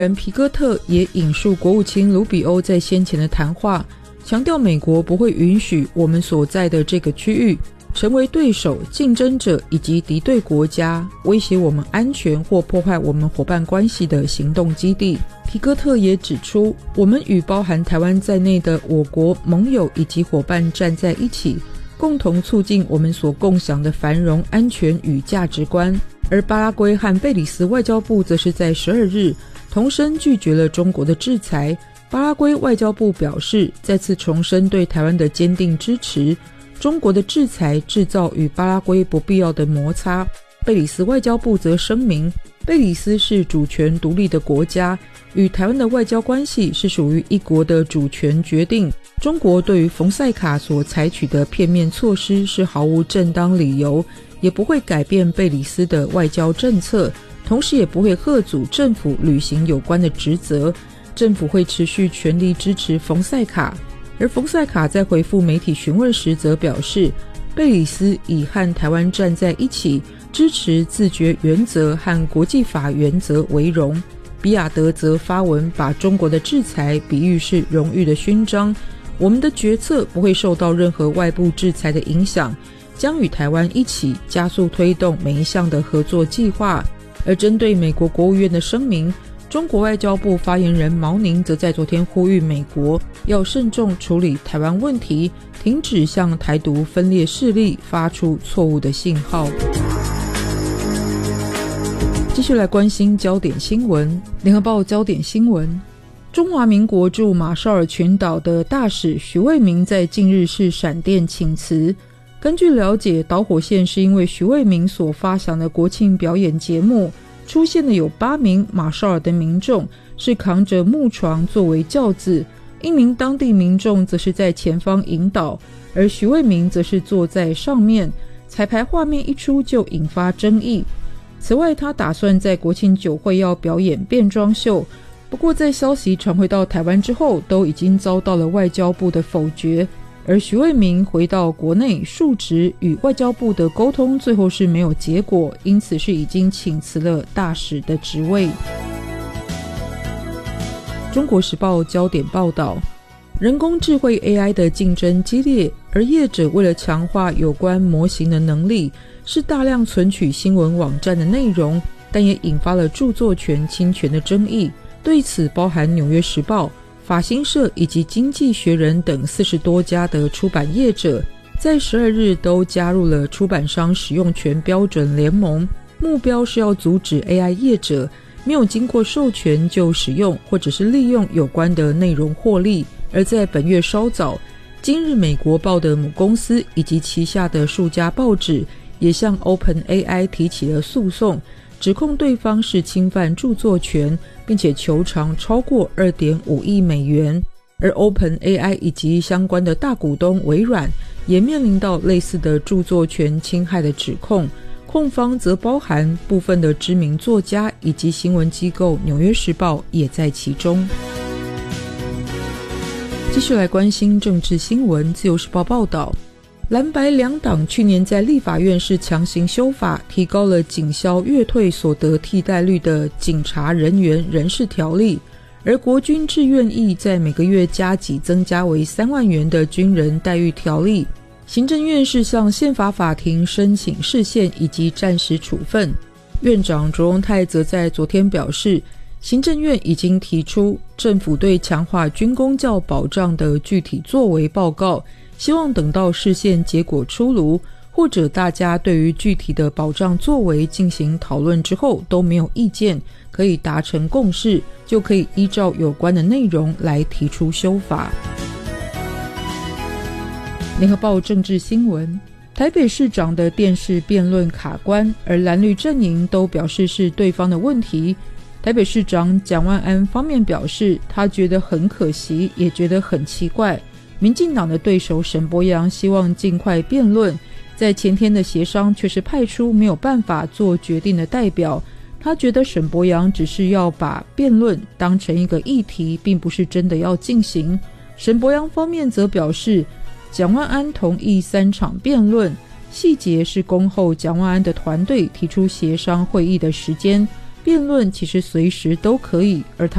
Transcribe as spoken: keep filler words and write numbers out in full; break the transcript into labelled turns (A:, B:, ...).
A: 人皮哥特也引述国务卿卢比欧在先前的谈话，强调美国不会允许我们所在的这个区域成为对手、竞争者以及敌对国家威胁我们安全或破坏我们伙伴关系的行动基地。皮哥特也指出，我们与包含台湾在内的我国盟友以及伙伴站在一起，共同促进我们所共享的繁荣、安全与价值观。而巴拉圭和贝里斯外交部则是在十二日同声拒绝了中国的制裁。巴拉圭外交部表示，再次重申对台湾的坚定支持，中国的制裁制造与巴拉圭不必要的摩擦。贝里斯外交部则声明，贝里斯是主权独立的国家，与台湾的外交关系是属于一国的主权决定。中国对于冯塞卡所采取的片面措施是毫无正当理由，也不会改变贝里斯的外交政策，同时也不会吓阻政府履行有关的职责。政府会持续全力支持冯塞卡。而冯塞卡在回复媒体询问时则表示，贝里斯以和台湾站在一起，支持自决原则和国际法原则为荣。比亚德则发文把中国的制裁比喻是荣誉的勋章，我们的决策不会受到任何外部制裁的影响，将与台湾一起加速推动每一项的合作计划。而针对美国国务院的声明，中国外交部发言人毛宁则在昨天呼吁美国要慎重处理台湾问题，停止向台独分裂势力发出错误的信号。继续来关心焦点新闻。联合报焦点新闻，中华民国驻马绍尔群岛的大使徐卫民在近日是闪电请辞。根据了解，导火线是因为徐卫民所发想的国庆表演节目出现的有八名马绍尔的民众是扛着木床作为轿子，一名当地民众则是在前方引导，而徐卫民则是坐在上面。彩排画面一出就引发争议。此外，他打算在国庆酒会要表演变装秀，不过在消息传回到台湾之后，都已经遭到了外交部的否决。而徐卫民回到国内述职，与外交部的沟通最后是没有结果，因此是已经请辞了大使的职位。中国时报焦点报道，人工智慧 A I 的竞争激烈，而业者为了强化有关模型的能力，是大量存取新闻网站的内容，但也引发了著作权侵权的争议。对此，包含纽约时报、法新社以及经济学人等四十多家的出版业者，在十二日都加入了出版商使用权标准联盟，目标是要阻止 A I 业者没有经过授权就使用或者是利用有关的内容获利。而在本月稍早，今日美国报的母公司以及旗下的数家报纸也向 OpenAI 提起了诉讼，指控对方是侵犯著作权，并且求偿超过 二点五亿美元。而 OpenAI 以及相关的大股东微软也面临到类似的著作权侵害的指控，控方则包含部分的知名作家以及新闻机构纽约时报也在其中。继续来关心政治新闻。自由时报报道，蓝白两党去年在立法院是强行修法，提高了警消月退所得替代率的警察人员人事条例，而国军志愿役在每个月加给增加为三万元的军人待遇条例。行政院是向宪法法庭申请释宪以及暂时处分。院长卓荣泰则在昨天表示，行政院已经提出政府对强化军公教保障的具体作为报告，希望等到释宪结果出炉，或者大家对于具体的保障作为进行讨论之后都没有意见，可以达成共识，就可以依照有关的内容来提出修法。联合报政治新闻，台北市长的电视辩论卡关，而蓝绿阵营都表示是对方的问题。台北市长蒋万安方面表示，他觉得很可惜，也觉得很奇怪，民进党的对手沈伯洋希望尽快辩论，在前天的协商却是派出没有办法做决定的代表。他觉得沈伯洋只是要把辩论当成一个议题，并不是真的要进行。沈伯洋方面则表示，蒋万安同意三场辩论，细节是恭候蒋万安的团队提出协商会议的时间。 辩论其实随时都可以，而他